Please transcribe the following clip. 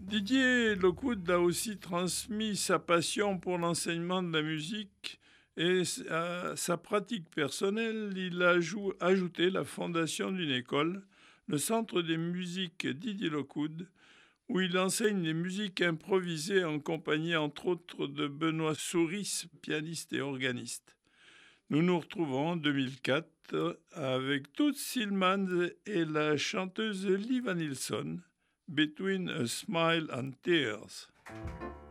Didier Lockwood a aussi transmis sa passion pour l'enseignement de la musique et à sa pratique personnelle, il a ajouté la fondation d'une école, le Centre des musiques Didier Lockwood, où il enseigne les musiques improvisées en compagnie entre autres de Benoît Souris, pianiste et organiste. Nous nous retrouvons en 2004 avec Toots Thielemans et la chanteuse Liva Nilsson, Between a Smile and Tears.